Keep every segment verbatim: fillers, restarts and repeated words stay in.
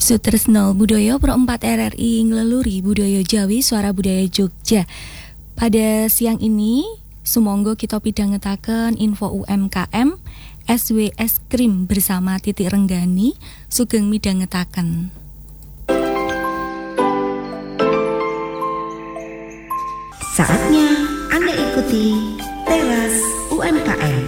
Sutresno Budaya Pro empat R R I Ngleluuri Budaya Jawi Suara Budaya Jogja. Pada siang ini sumangga kita pidhangetaken info U M K M S W Es Krim bersama Titik Renggani sugeng midhangetaken. Saatnya Anda ikuti Teras U M K M.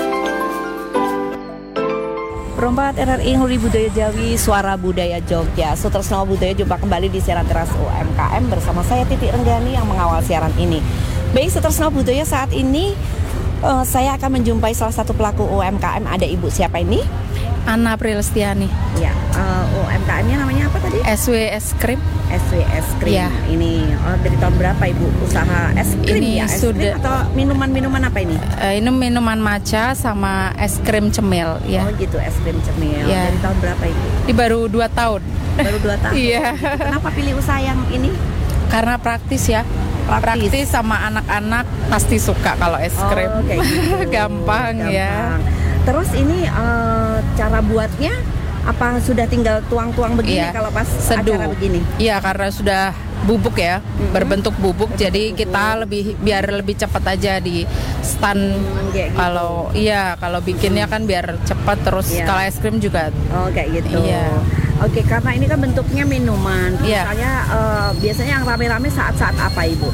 Perempat R R I Ngleluuri Budaya Jawi Suara Budaya Jogja. Sutresno Budaya jumpa kembali di siaran Teras U M K M bersama saya Titik Renggani yang mengawal siaran ini. Baik, Sutresno Budaya, saat ini uh, saya akan menjumpai salah satu pelaku U M K M. Ada Ibu siapa ini? Anna Prilestiani. Ya, uh, U M K M-nya namanya apa tadi? S W Es Krim. S W Es Krim. Ya. Ini oh, dari tahun berapa Ibu usaha es krim Ini ya? Es sudah- krim atau minuman-minuman apa ini? Uh, ini minuman matcha sama es krim cemil ya. Oh gitu, es krim cemil. Ya. Dari tahun berapa Ibu? Ini baru dua tahun. Baru dua tahun. Iya. Kenapa pilih usaha yang ini? Karena praktis ya. Praktis. Praktis sama anak-anak pasti suka kalau es krim. Oh, kayak gitu. Gampang, ya. Terus ini eh, cara buatnya apa sudah tinggal tuang-tuang begini Iya. kalau pas Seduh. acara begini? Iya, karena sudah bubuk ya, Mm-mm. berbentuk bubuk. Berbentuk jadi bubuk. kita lebih biar lebih cepat aja di stand. Hmm, kayak gitu. Kalau iya, kalau bikinnya kan biar cepat, terus Iya. kalau es krim juga. Oh kayak gitu. Iya. Oke, karena ini kan bentuknya minuman. Iya. Misalnya eh, biasanya yang rame-rame saat-saat apa Ibu?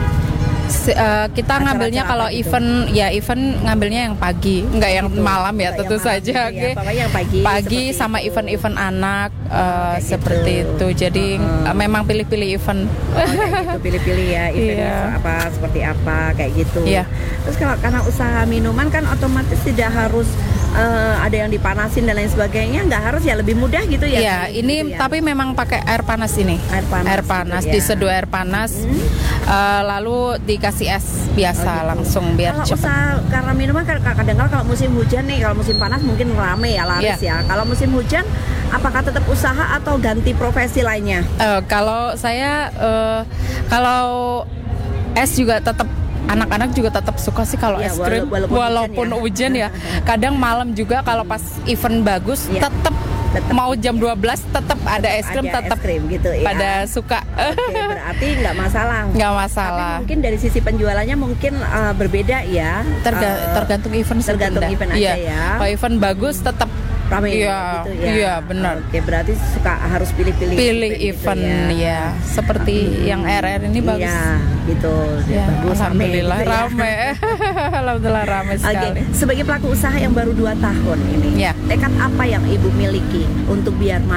Se- eh, kita Acara-acara ngambilnya kalau apa gitu? event ya event ngambilnya yang pagi, nggak yang Gitu. malam ya, Nggak tentu yang malam saja. gitu ya. Oke. Pokoknya yang pagi. Pagi seperti sama itu. event-event anak eh, kayak seperti gitu. itu. Jadi Heeh. eh, memang pilih-pilih event. Oh, kayak gitu, pilih-pilih ya eventnya Iya. apa seperti apa kayak gitu. Iya. Terus kalau karena usaha minuman kan otomatis tidak harus eh, ada yang dipanasin dan lain sebagainya, nggak harus ya, lebih mudah gitu ya. Iya, Gitu ini ya. tapi memang pakai air panas ini. Air panas Air panas, gitu ya. diseduh air panas. Hmm. eh, lalu dikasih es biasa Oh, gitu. langsung biar Kalau cepat. usaha karena minuman kan kadang-kadang kalau musim hujan nih, kalau musim panas mungkin rame ya, laris Iya. ya. Kalau musim hujan apakah tetap usaha atau ganti profesi lainnya? Eh, kalau saya eh, kalau es juga tetap, anak-anak juga tetap suka sih kalau Iya, es krim wala- walaupun walaupun hujan hujan ya. ya. Kadang malam juga kalau pas event bagus Iya. tetap Tetap. mau jam dua belas tetap ada es krim, Ada es tetap krim gitu ya. pada suka. Oke, berarti nggak masalah. Nggak Tapi masalah. mungkin dari sisi penjualannya mungkin uh, berbeda ya. Terga- Uh, tergantung event sih, tergantung Bunda. event aja Iya. ya. Kalau event bagus tetap Rame Iya, gitu ya. iya, benar. Oke, berarti suka harus pilih-pilih pilih gitu event ya. ya. Seperti yang R R ini bagus. Iya, gitu. Ya, Bagus, rame alhamdulillah gitu ya. rame. Alhamdulillah rame Oke, sekali. sebagai pelaku usaha yang baru dua tahun ini, Ya. tekad apa yang Ibu miliki untuk biar